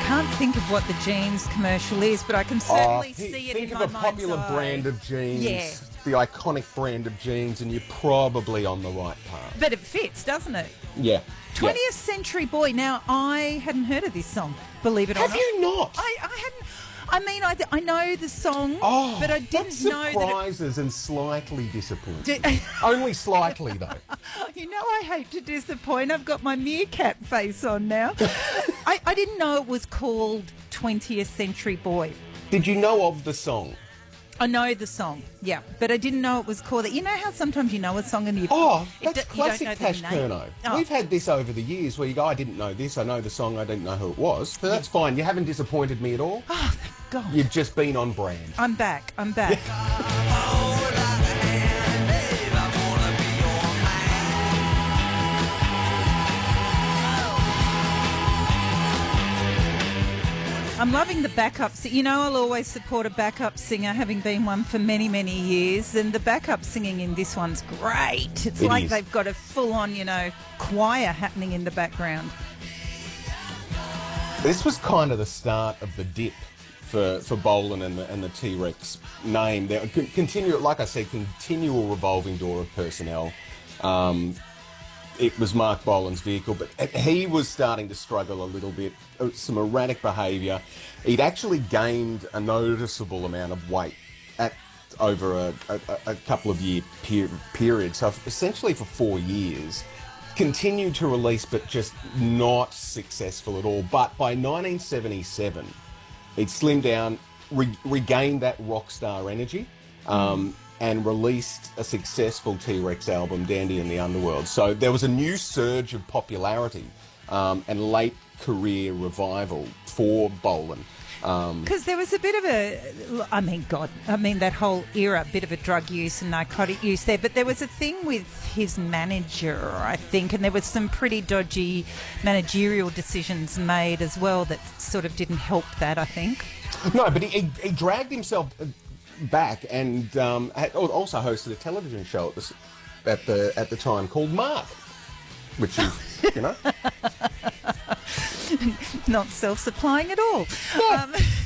can't think of what the jeans commercial is, but I can certainly see it in my mind's eye. Think of a popular brand of jeans, Yeah. the iconic brand of jeans, and you're probably on the right path. But it fits, doesn't it? Yeah. 20th Century Boy. Now, I hadn't heard of this song, believe it or not. Have you not? I hadn't. I mean, I know the song, but I didn't know that surprises and slightly disappointing. Only slightly, though. You know I hate to disappoint. I've got my meerkat face on now. I didn't know it was called 20th Century Boy. Did you know of the song? I know the song, yeah, but I didn't know it was called that. You know how sometimes you know a song and you... That's classic Tash Kerno. We've had this over the years where you go, I didn't know this, I know the song, I didn't know who it was. So that's fine. You haven't disappointed me at all. Oh, thank God. You've just been on brand. I'm back. I'm loving the backups. You know, I'll always support a backup singer, having been one for many, many years. And the backup singing in this one's great. It's like they've got a full-on, choir happening in the background. This was kind of the start of the dip for Bolan and the T-Rex name. There, like I said, continual revolving door of personnel. It was Mark Bolan's vehicle, but he was starting to struggle a little bit, some erratic behaviour. He'd actually gained a noticeable amount of weight over a couple of year period. So essentially for 4 years, continued to release, but just not successful at all. But by 1977, he'd slimmed down, regained that rock star energy, and released a successful T-Rex album, Dandy and the Underworld. So there was a new surge of popularity and late career revival for Bolan. Because there was a bit of that whole era, a bit of a drug use and narcotic use there, but there was a thing with his manager, I think, and there was some pretty dodgy managerial decisions made as well that sort of didn't help that, I think. No, but he dragged himself back and also hosted a television show at the time called Mark, which is, not self-supplying at all. Yeah.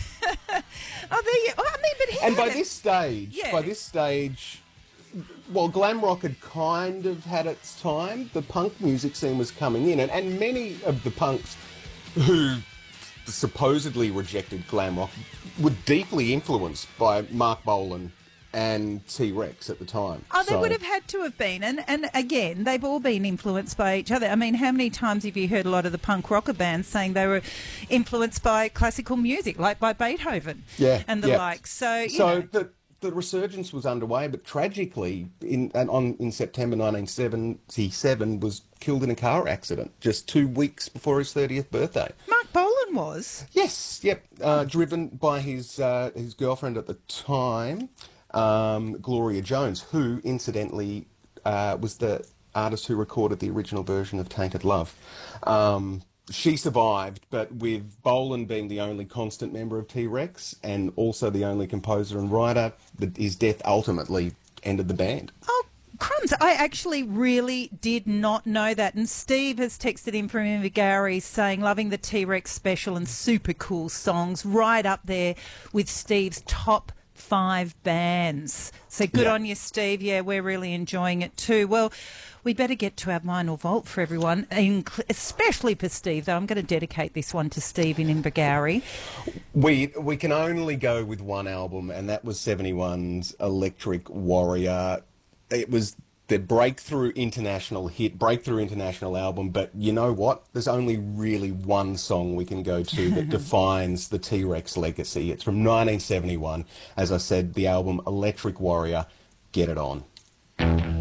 But by this stage, well, glam rock had kind of had its time. The punk music scene was coming in, and many of the punks who supposedly rejected glam rock were deeply influenced by Mark Bolan and T-Rex at the time. They would have had to have been. And again, they've all been influenced by each other. I mean, how many times have you heard a lot of the punk rocker bands saying they were influenced by classical music, like by Beethoven and the like? So the resurgence was underway, but tragically, in September 1977, was killed in a car accident just 2 weeks before his 30th birthday. Mark Bolan was? Yes, yep. Driven by his girlfriend at the time, Gloria Jones, who, incidentally, was the artist who recorded the original version of Tainted Love. She survived, but with Bolan being the only constant member of T-Rex and also the only composer and writer, his death ultimately ended the band. Oh, crumbs. I actually really did not know that. And Steve has texted in from Invergary saying, loving the T-Rex special and super cool songs, right up there with Steve's top 5 bands. So good on you, Steve. Yeah, we're really enjoying it too. Well, we better get to our vinyl vault for everyone, especially for Steve, though. I'm going to dedicate this one to Steve in Invergary. We can only go with one album, and that was 71's Electric Warrior. It was the breakthrough international album, but you know what? There's only really one song we can go to that defines the T-Rex legacy. It's from 1971. As I said, the album Electric Warrior. Get it on.